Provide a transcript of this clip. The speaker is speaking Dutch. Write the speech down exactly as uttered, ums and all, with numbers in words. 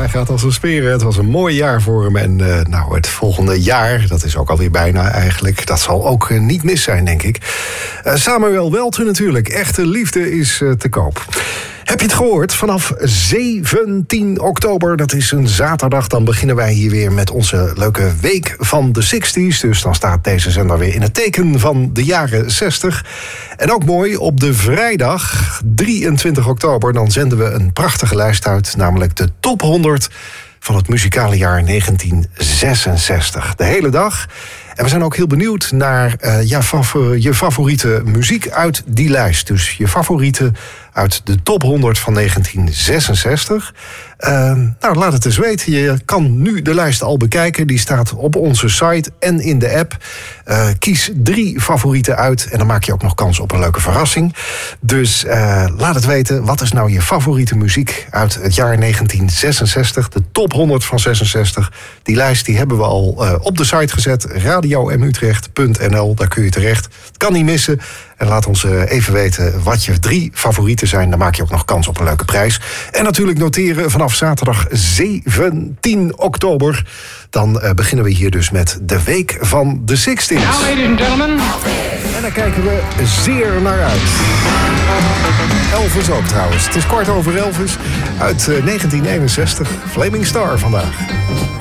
hij gaat als een speer. Het was een mooi jaar voor hem. En uh, nou, het volgende jaar, dat is ook alweer bijna eigenlijk... dat zal ook uh, niet mis zijn, denk ik. Uh, Samuel Welte natuurlijk. Echte liefde is uh, te koop. Heb je het gehoord? Vanaf zeventien oktober, dat is een zaterdag... dan beginnen wij hier weer met onze leuke week van de zestig's. Dus dan staat deze zender weer in het teken van de jaren zestig. En ook mooi, op de vrijdag drieëntwintig oktober... dan zenden we een prachtige lijst uit, namelijk de top honderd... van het muzikale jaar negentien zesenzestig. De hele dag. En we zijn ook heel benieuwd naar uh, ja, favor- je favoriete muziek uit die lijst. Dus je favorieten uit de top honderd van negentien zesenzestig. Uh, nou, laat het eens weten. Je kan nu de lijst al bekijken. Die staat op onze site en in de app. Uh, kies drie favorieten uit en dan maak je ook nog kans op een leuke verrassing. Dus uh, laat het weten. Wat is nou je favoriete muziek uit het jaar negentien zesenzestig? De top honderd van zesenzestig. Die lijst die hebben we al uh, op de site gezet. radio m utrecht punt n l. Daar kun je terecht. Het kan niet missen. En laat ons uh, even weten wat je drie favorieten zijn. Dan maak je ook nog kans op een leuke prijs. En natuurlijk noteren vanaf zaterdag zeventien oktober. Dan uh, beginnen we hier dus met de week van de zestig's. Now, ladies and gentlemen. En daar kijken we zeer naar uit. Elvis ook trouwens. Het is kwart over Elvis uit uh, negentien eenenzestig. Flaming Star vandaag.